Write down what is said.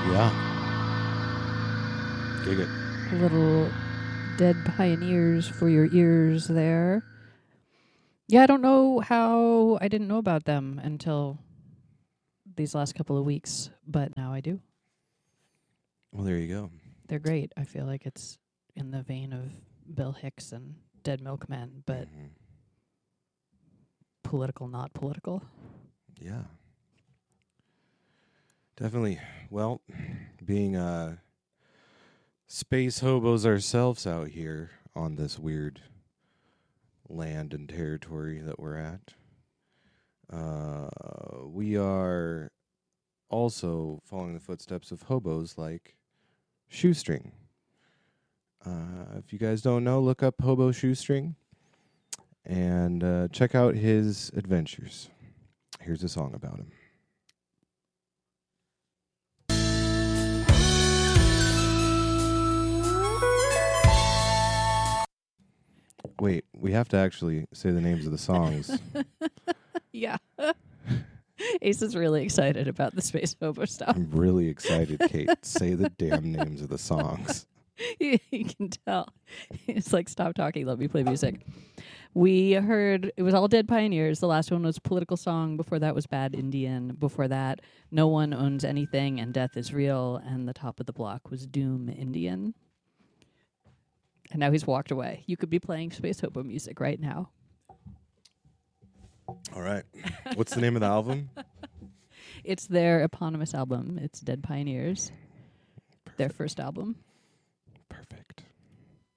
Yeah. Dig it. Little Dead Pioneers for your ears there. Yeah, I don't know how I didn't know about them until these last couple of weeks, but now I do. Well, there you go. They're great. I feel like it's in the vein of Bill Hicks and Dead Milkmen, but political, not political. Yeah. Definitely. Well, being space hobos ourselves out here on this weird land and territory that we're at, we are also following the footsteps of hobos like Shoestring. If you guys don't know, look up Hobo Shoestring and check out his adventures. Here's a song about him. Wait, we have to actually say the names of the songs. Yeah. Ace is really excited about the space hobo stuff. I'm really excited, Kate. Say the damn names of the songs. You can tell. It's like, stop talking, let me play music. We heard, it was all Dead Pioneers. The last one was Political Song. Before that was Bad Indian. Before that, No One Owns Anything and Death is Real. And the top of the block was Doom Indian. And now he's walked away. You could be playing space hobo music right now. All right. What's the name of the album? It's their eponymous album. It's Dead Pioneers. Perfect. Their first album.